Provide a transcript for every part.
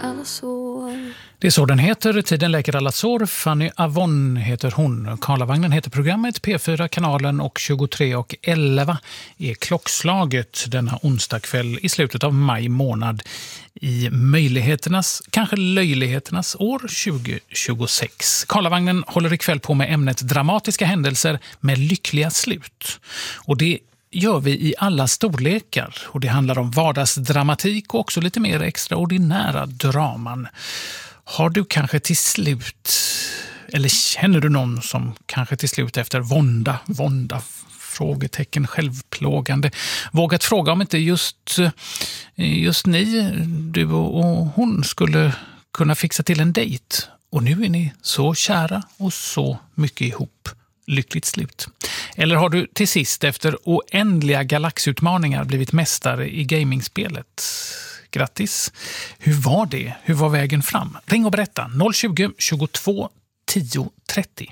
alla sår. Det är så den heter. Tiden läker alla sår. Fanny Avon heter hon. Karlavagnen heter programmet. P4 kanalen och 23:11 är klockslaget denna onsdagkväll i slutet av maj månad i möjligheternas, kanske löjligheternas år 2026. Karlavagnen håller ikväll på med ämnet dramatiska händelser med lyckliga slut. Och det gör vi i alla storlekar, och det handlar om vardagsdramatik och också lite mer extraordinära draman. Har du kanske till slut, eller känner du någon som kanske till slut efter vånda, frågetecken, självplågande, vågat fråga om inte just ni, du och hon, skulle kunna fixa till en dejt? Och nu är ni så kära och så mycket ihop. Lyckligt slut. Eller har du till sist efter oändliga galaxutmaningar blivit mästare i gamingspelet? Grattis. Hur var det? Hur var vägen fram? Ring och berätta. 020 22 10 30.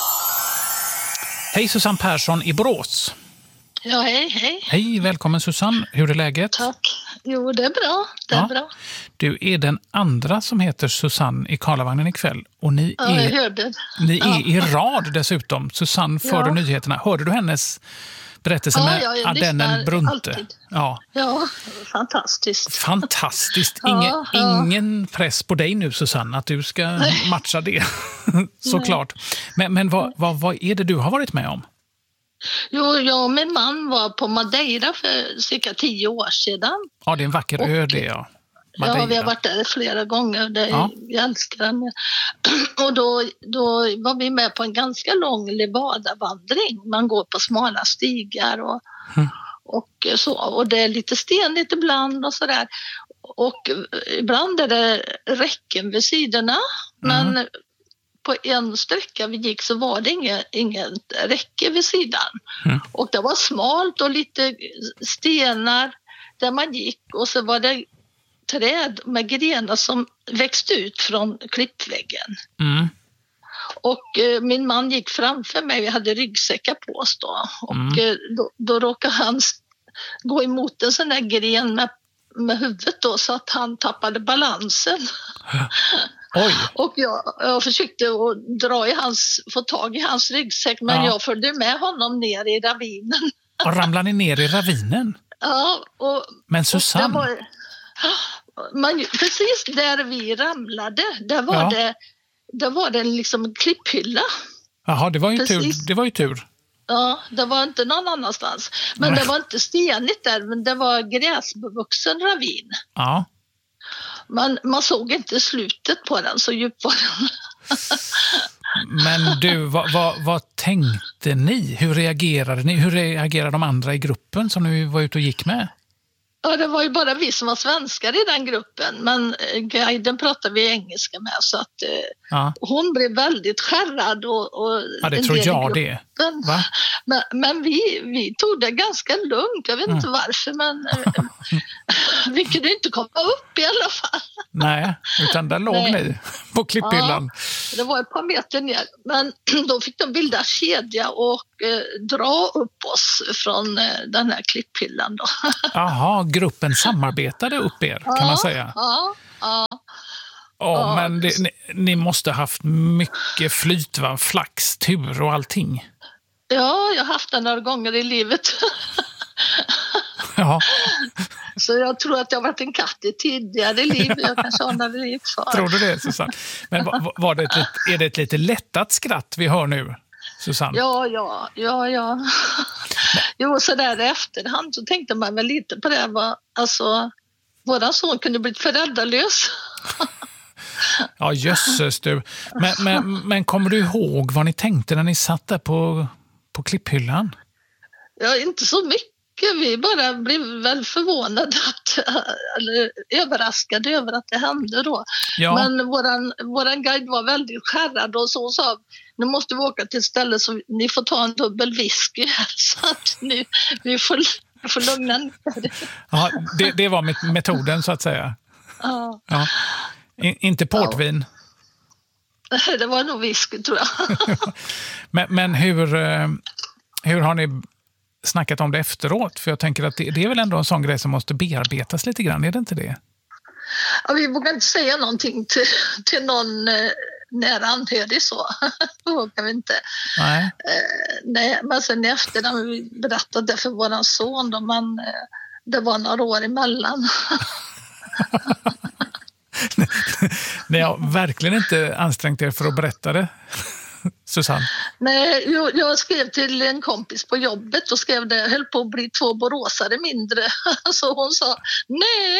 Hej, Susanne Persson i Borås. Ja, hej. Hej, välkommen Susanne. Hur är läget? Tack. Jo, det är bra. Det är bra. Du är den andra som heter Susanne i Karlavagnen ikväll. Och ni jag hörde. Ni är i rad dessutom. Susanne före nyheterna. Hörde du hennes berättelse med Ardennen Brunte? Alltid. Ja, fantastiskt. Fantastiskt. Ingen press på dig nu, Susanne, att du ska matcha det. Såklart. Men vad är det du har varit med om? Jo, jag och min man var på Madeira för cirka 10 år sedan. Ja, det är en vacker ö det, ja. Madeira. Ja, vi har varit där flera gånger. Jag älskar den. Och då var vi med på en ganska lång Levada-vandring. Man går på smala stigar och så. Och det är lite stenigt ibland och sådär. Och ibland är det räcken vid sidorna. Men på en sträcka vi gick så var det ingen räcke vid sidan. Och det var smalt och lite stenar där man gick. Och så var det träd med grenar som växte ut från klippväggen. Och min man gick framför mig. Vi hade ryggsäckar på oss då. Och då råkade han gå emot en sån där gren med huvudet då, så att han tappade balansen. Oj. Och jag försökte att få tag i hans ryggsäck, men jag följde med honom ner i ravinen. Och ramlade ni ner i ravinen? Ja. Men Susanne... precis där vi ramlade, där var det liksom en klipphylla. Jaha, det var ju tur. Ja, det var inte någon annanstans. Men det var inte stenigt där, men det var gräsbevuxen ravin. Ja. Man såg inte slutet på den, så djup var den. Men du, vad tänkte ni? Hur reagerade ni? Hur reagerade de andra i gruppen som ni var ute och gick med? Ja, det var ju bara vi som var svenskar i den gruppen, men guiden pratade vi engelska med, så att hon blev väldigt skärrad och det tror jag det. Va? Men vi tog det ganska lugnt. Jag vet inte varför, men vi kunde inte komma upp i alla fall. Nej, utan där låg ni på klipphyllan. Ja, det var ett par meter ner, men då fick de bilda kedja och dra upp oss från den här klipphyllan då. Jaha, gruppen samarbetade upp er, kan man säga. Ja, men ni måste ha haft mycket flyt, va? Flax, tur och allting. Ja, jag har haft det några gånger i livet. Ja. Så jag tror att jag har varit en katt i tidigare liv. Jag kanske har några liv kvar. Tror du det, Susanne? Men är det ett lite lättat skratt vi hör nu, Susanne? Ja. Jo, så där i efterhand så tänkte man väl lite på det. Alltså, våran son kunde bli föräldralös. Ja, jösses du. Men kommer du ihåg vad ni tänkte när ni satt där på klipphyllan? Ja, inte så mycket. Vi bara blev väl förvånade eller överraskade över att det hände då. Ja. Men våran guide var väldigt skärrad och så sa, nu måste vi åka till ett ställe så ni får ta en dubbel whisky här, så att vi får lugna ner. Ja, det var metoden så att säga. Ja. Inte portvin. Det var nog whisky, tror jag. Men hur har ni snackat om det efteråt? För jag tänker att det är väl ändå en sån grej som måste bearbetas lite grann, är det inte det? Ja, vi vågar inte säga någonting till någon nära anhörig så. Det vågar vi inte. Nej. Nej, men sen i efterhand vi berättade det för våran son då, men det var några år emellan. Ni har verkligen inte ansträngt er för att berätta det, Susanne. Nej, jag skrev till en kompis på jobbet och skrev det höll på att bli 2 boråsare mindre. Så hon sa nej.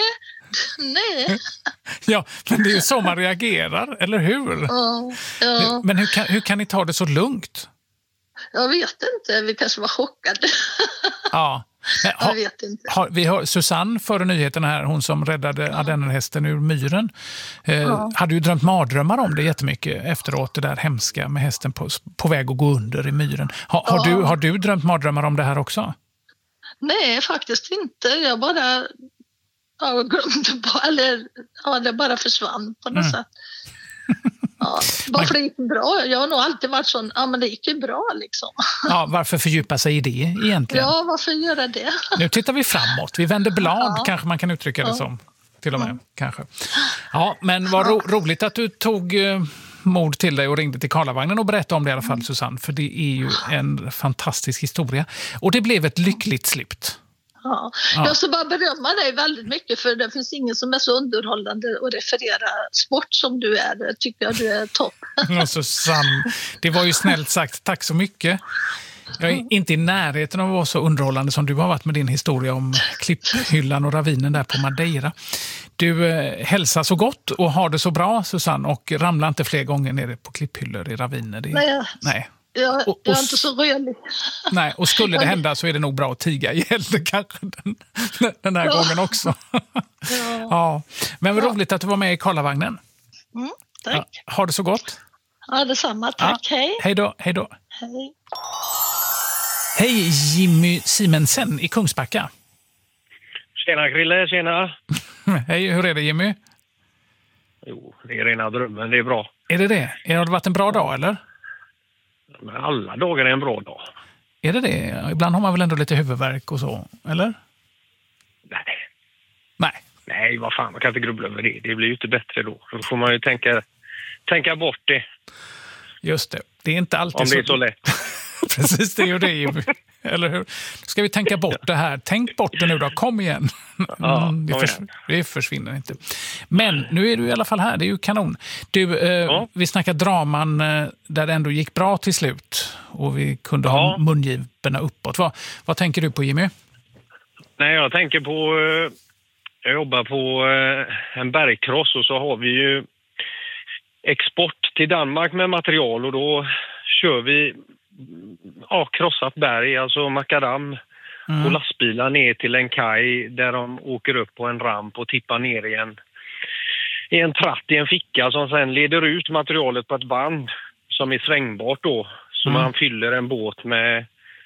Ja, men det är ju så man reagerar, eller hur? Ja. Men hur kan ni ta det så lugnt? Jag vet inte, vi kanske var chockade. Ja. Jag vet inte. Vi har Susanne före nyheterna här, hon som räddade ardennerhästen ur myren. Hade ju drömt mardrömmar om det jättemycket efteråt, det där hemska med hästen på väg att gå under i myren. Har du drömt mardrömmar om det här också? Nej, faktiskt inte. Jag bara glömde det bara försvann på något sätt. Ja, varför det gick bra? Jag har nog alltid varit sån, men det gick ju bra liksom. Ja, varför fördjupa sig i det egentligen? Ja, varför göra det? Nu tittar vi framåt, vi vänder blad, kanske man kan uttrycka det som. Till och med, kanske. Ja, men vad roligt att du tog mod till dig och ringde till Karlavagnen och berättade om det i alla fall, Susanne. För det är ju en fantastisk historia. Och det blev ett lyckligt slut. Ja. Jag ska bara berömma dig väldigt mycket, för det finns ingen som är så underhållande att referera sport som du är. Det tycker jag du är topp. Susanne, det var ju snällt sagt. Tack så mycket. Jag är inte i närheten av att vara så underhållande som du har varit med din historia om klipphyllan och ravinen där på Madeira. Du hälsar så gott och har det så bra, Susanne, och ramlar inte fler gånger nere på klipphyllor i raviner. Nej. Jag är inte så rölig. Nej, och skulle det hända så är det nog bra att tiga ihjäl det kanske den här gången också. Ja. Men vad roligt att du var med i Karlavagnen. Tack. Ja, ha det så gott. Ja, detsamma. Tack. Hej. Hej då. Hej. Hej, Jimmy Simensen i Kungsbacka. Tjena Krille, tjena. Hej, hur är det Jimmy? Jo, det är rena drömmen, det är bra. Är det? Har det varit en bra dag eller? Men alla dagar är en bra dag. Är det? Ibland har man väl ändå lite huvudvärk och så, eller? Nej, vad fan, man kan inte grubbla över det. Det blir ju inte bättre då. Då får man ju tänka bort det. Just det. Det är inte alltid om det är så lätt. Precis, det är ju det. Eller hur? Ska vi tänka bort det här? Tänk bort det nu då, kom igen. Det försvinner inte. Men nu är du i alla fall här, det är ju kanon. Du, vi snackar draman där det ändå gick bra till slut. Och vi kunde ha mungiporna uppåt. Vad tänker du på, Jimmy? Nej, jag tänker på... Jag jobbar på en bergkross och så har vi ju export till Danmark med material och då kör vi krossat berg, alltså makadam och lastbilar ner till en kaj där de åker upp på en ramp och tippar ner i en tratt i en ficka som sen leder ut materialet på ett band som är svängbart då. Så man fyller en båt med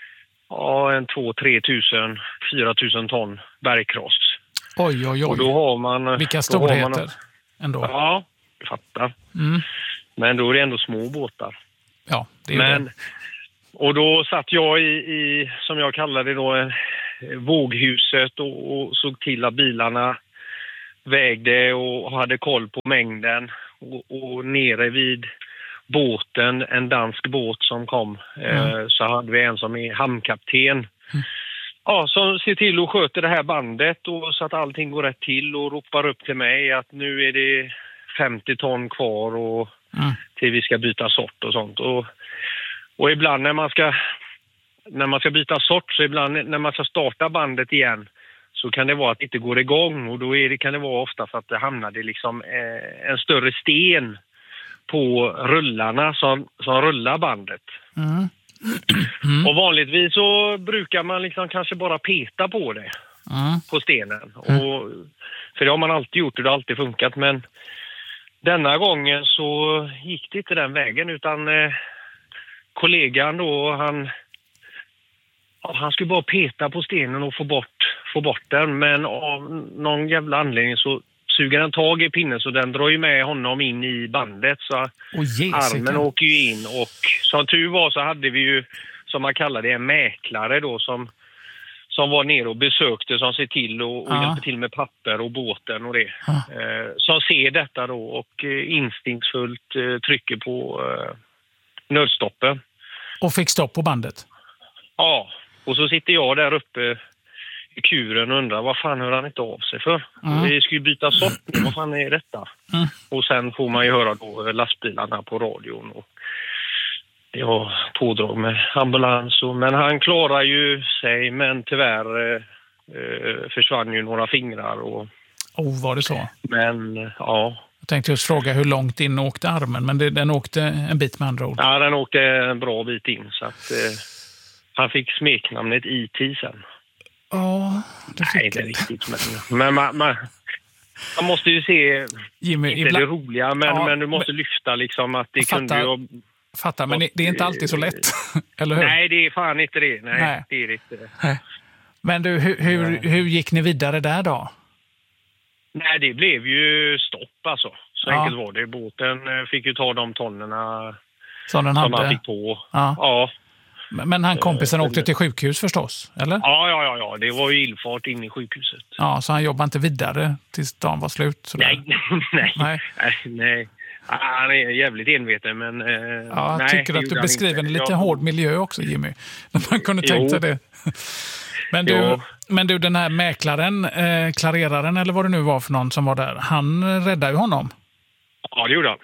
2-3 tusen, 4 000 ton bergkross. Oj. Och då har man... Vilka storheter ändå. Ja, jag fattar. Men då är det ändå små båtar. Ja, det är det. Och då satt jag i som jag kallar det då, våghuset och såg till att bilarna vägde och hade koll på mängden. Och nere vid båten, en dansk båt som kom, så hade vi en som är hamnkapten. Som ser till och sköter det här bandet och så att allting går rätt till och ropar upp till mig att nu är det 50 ton kvar och till vi ska byta sort och sånt. Och ibland när man ska byta sort, så ibland när man ska starta bandet igen så kan det vara att det inte går igång och då kan det vara ofta för att det hamnade liksom en större sten på rullarna som rullar bandet. Och vanligtvis så brukar man liksom kanske bara peta på det på stenen. För det har man alltid gjort och det har alltid funkat, men denna gången så gick det inte den vägen utan kollegan då, han skulle bara peta på stenen och få bort den, men av någon jävla anledning så suger den tag i pinnen så den drar ju med honom in i bandet så armen åker ju in och som tur var så hade vi ju, som man kallar det, en mäklare då som som var nere och besökte, som ser till och hjälper till med papper och båten och det. Som ser detta då och instinktsfullt trycker på nödstoppen. Och fick stopp på bandet? Ja, och så sitter jag där uppe i kuren och undrar vad fan hör han inte av sig för? Vi ska ju byta sort nu, vad fan är detta? Och sen får man ju höra då lastbilarna på radion och det var pådrag med ambulans. Men han klarar ju sig, men tyvärr försvann ju några fingrar. Var det så? Men ja. Jag tänkte just fråga hur långt in åkte armen, men den åkte en bit med andra ord. Ja, den åkte en bra bit in så att han fick smeknamnet IT sen. Ja, det fick Nej, inte riktigt. Men man måste ju se Jimmy, inte det roliga, men du måste lyfta liksom att det kunde ju... Fattar, men det är inte alltid så lätt, eller hur? Nej, det är fan inte det. Nej. Det är inte det. Nej. Men du, hur gick ni vidare där då? Nej, det blev ju stopp alltså. Så enkelt var det. Båten fick ju ta de tonnerna som han fick på. Ja. Men han kompisen åkte till sjukhus förstås, eller? Ja. Det var ju illfart in i sjukhuset. Ja, så han jobbade inte vidare tills dagen var slut? Sådär. Nej. Han är jävligt enveten, men... jag tycker att du beskriver en lite hård miljö också, Jimmy. Man kunde tänka sig det. Men du, den här mäklaren, klareraren eller vad det nu var för någon som var där, han räddade ju honom. Ja, det gjorde han.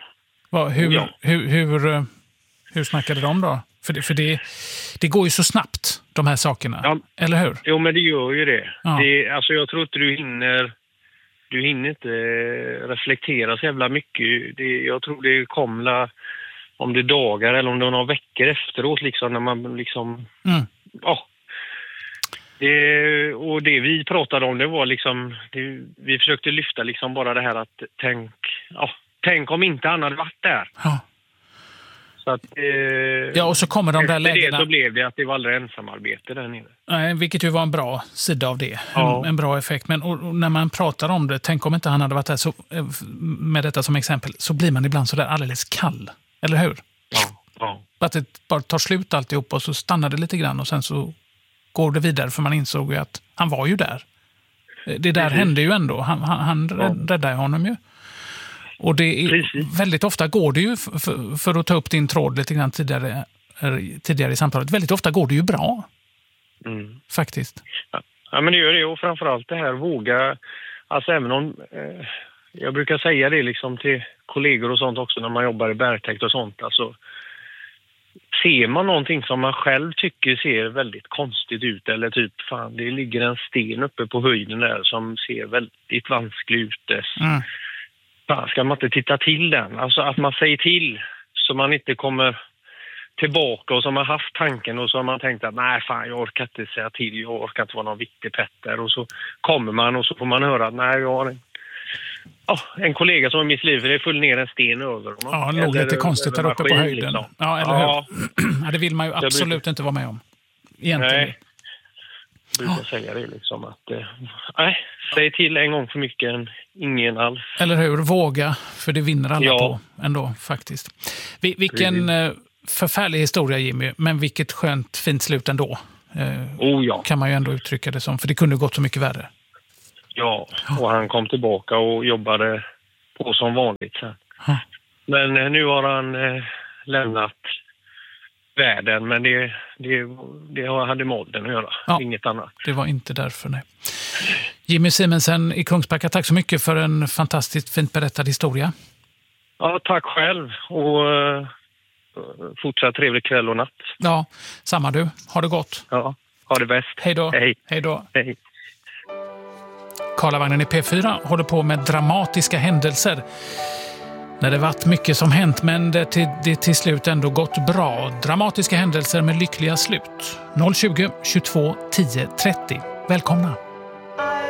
Hur snackade de då? För det går ju så snabbt, de här sakerna. Eller hur? Jo, men det gör ju det. Alltså, jag tror inte du hinner inte reflektera så jävla mycket. Jag tror det kommer om det är dagar eller om det är några veckor efteråt liksom, när man liksom... Och det vi pratade om, det var liksom... vi försökte lyfta liksom bara det här att tänk om inte han hade varit där. Ja. Så att, och så kommer de där lägena. Så blev det att det var aldrig ensamarbete där nere. Nej, vilket ju var en bra sida av det. En bra effekt. Men och när man pratar om det, tänk om inte han hade varit där, så, med detta som exempel, så blir man ibland så där alldeles kall. Eller hur? Ja. Att det bara tar slut alltihop och så stannar det lite grann och sen så går det vidare, för man insåg ju att han var ju där. Det där hände ju ändå. Han räddade honom ju. Och det är, väldigt ofta går det ju, för att ta upp din tråd lite grann tidigare i samtalet, väldigt ofta går det ju bra. Faktiskt. Ja, men det gör det, och framförallt det här våga, alltså även om jag brukar säga det liksom till kollegor och sånt också när man jobbar i bergtäkt och sånt, alltså ser man någonting som man själv tycker ser väldigt konstigt ut, eller typ fan, det ligger en sten uppe på höjden där som ser väldigt vansklig ut. Ska man inte titta till den? Alltså att man säger till så man inte kommer tillbaka och så har man haft tanken och så har man tänkt att nej fan, jag orkar inte säga till, jag orkar inte vara någon viktig petter, och så kommer man och så får man höra att nej, jag har en kollega som i mitt liv, det föll ner en sten över honom. Ja, det låg lite konstigt där uppe på höjden. Liksom. Ja, eller hur? Ja, det vill man ju absolut inte vara med om. Egentligen. Nej. Jag brukar säga det liksom att säg till en gång för mycket än ingen alls. Eller hur? Våga, för det vinner alla på ändå faktiskt. Vilken förfärlig historia, Jimmy, men vilket skönt fint slut ändå. Kan man ju ändå uttrycka det som, för det kunde gått så mycket värre. Ja, och han kom tillbaka och jobbade på som vanligt sen. Men nu har han lämnat världen, men det hade med åldern att göra, inget annat. Det var inte därför, nej. Jimmy Simensen i Kungsbacka, tack så mycket för en fantastiskt fint berättad historia. Ja, tack själv, och fortsatt trevlig kväll och natt. Ja, samma du. Ha det gott. Ja, ha det bäst. Hej då. Hej då. Hej. Karlavagnen i P4 håller på med dramatiska händelser. När det varit mycket som hänt, men det till slut ändå gått bra. Dramatiska händelser med lyckliga slut. 020 22 10 30. Välkomna.